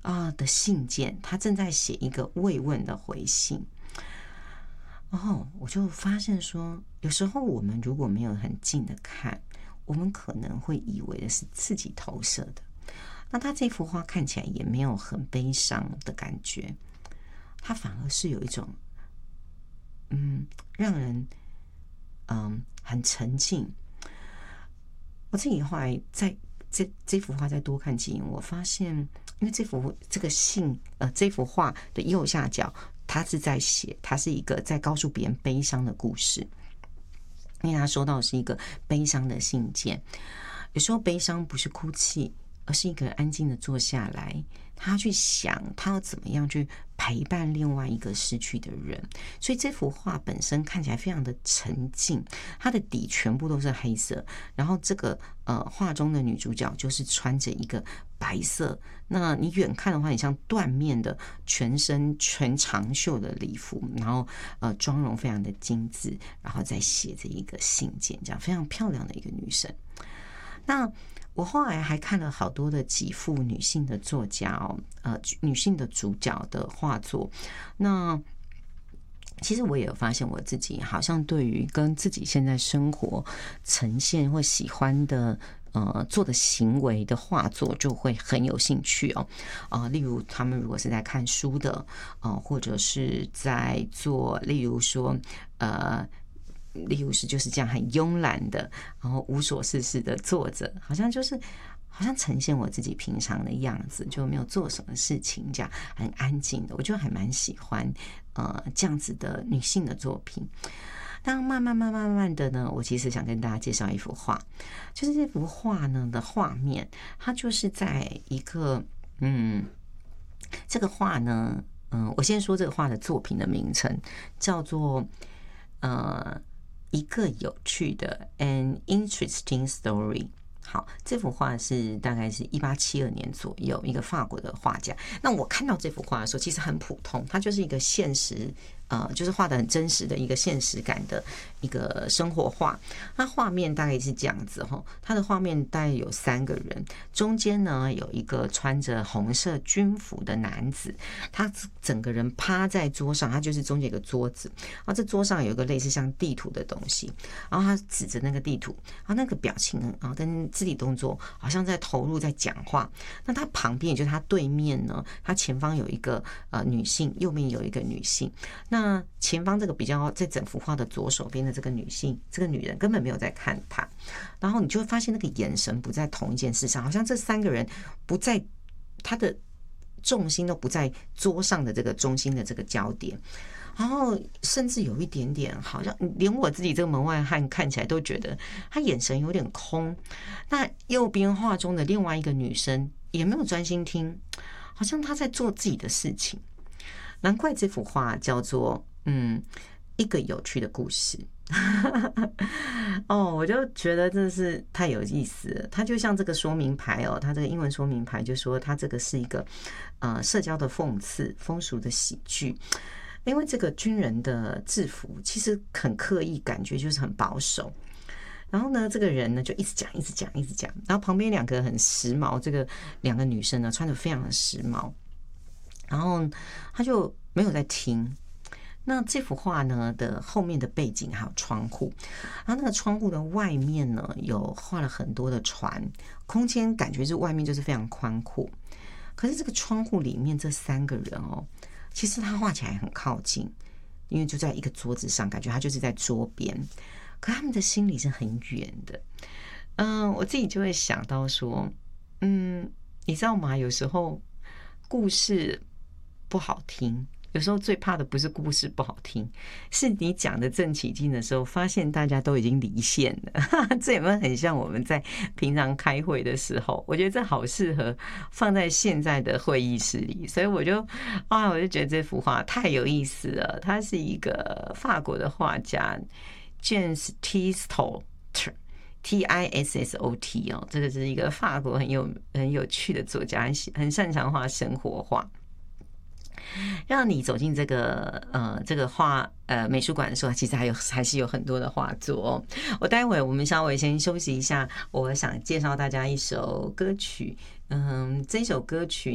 的信件，他正在写一个慰问的回信。然后我就发现说，有时候我们如果没有很近的看，我们可能会以为的是自己投射的。那他这幅画看起来也没有很悲伤的感觉，他反而是有一种让人很沉静。我自己后来在这幅画再多看几眼，我发现，因为这幅画的右下角，他是在写，他是一个在告诉别人悲伤的故事，因为他收到的是一个悲伤的信件。有时候悲伤不是哭泣，而是一个人安静的坐下来，他去想他要怎么样去陪伴另外一个失去的人。所以这幅画本身看起来非常的沉静，它的底全部都是黑色，然后这个画中的女主角就是穿着一个白色，那你远看的话你像缎面的全身全长袖的礼服，然后妆容非常的精致，然后再写着一个信件，这样非常漂亮的一个女生。那我后来还看了好多的几幅女性的作家女性的主角的画作。那其实我也有发现我自己好像对于跟自己现在生活呈现或喜欢的做的行为的画作就会很有兴趣例如他们如果是在看书的或者是在做，例如是就是这样很慵懒的，然后无所事事的坐着，好像呈现我自己平常的样子，就没有做什么事情，这样很安静的，我就还蛮喜欢这样子的女性的作品。但慢慢的呢，我其实想跟大家介绍一幅画，就是这幅画呢的画面，它就是在一个这个画呢我先说这个画的作品的名称叫做一个有趣的 an interesting story。好，这幅画是大概是1872年左右，一个法国的画家。那我看到这幅画的时候，其实很普通，它就是一个现实，就是画的很真实的一个现实感的一个生活画。那画面大概是这样子哈，它的画面大概有3个人，中间呢有一个穿着红色军服的男子，他整个人趴在桌上，他就是中间有个桌子，然后这桌上有一个类似像地图的东西，然后他指着那个地图，然后那个表情跟肢体动作好像在投入在讲话。那他旁边也就是他对面呢，他前方有一个女性，右面有一个女性。那前方这个比较在整幅画的左手边的这个女性，这个女人根本没有在看他，然后你就会发现那个眼神不在同一件事上，好像这3个人不在，他的重心都不在桌上的这个中心的这个焦点。然后甚至有一点点好像连我自己这个门外汉看起来都觉得他眼神有点空。那右边画中的另外一个女生也没有专心听，好像她在做自己的事情。难怪这幅画叫做一个有趣的故事。我就觉得真的是太有意思了。它就像这个说明牌它这个英文说明牌就说它这个是一个社交的讽刺，风俗的喜剧。因为这个军人的制服其实很刻意，感觉就是很保守。然后呢，这个人呢就一直讲，然后旁边2个很时髦，这个2个女生呢穿得非常的时髦，然后他就没有在听。那这幅画呢的后面的背景还有窗户，然后那个窗户的外面呢有画了很多的船，空间感觉是外面就是非常宽阔。可是这个窗户里面这3个人其实他画起来很靠近，因为就在一个桌子上，感觉他就是在桌边，可他们的心里是很远的。我自己就会想到说，你知道吗？有时候故事不好听，有时候最怕的不是故事不好听，是你讲的正起劲的时候，发现大家都已经离线了。这有没有很像我们在平常开会的时候？我觉得这好适合放在现在的会议室里，所以我就觉得这幅画太有意思了。他是一个法国的画家 James Tissot。Tissot 这个是一个法国很有趣的作家，很擅长画生活画。让你走进这个画美术馆的时候，其实还是有很多的画作我待会我们稍微先休息一下，我想介绍大家一首歌曲。这首歌曲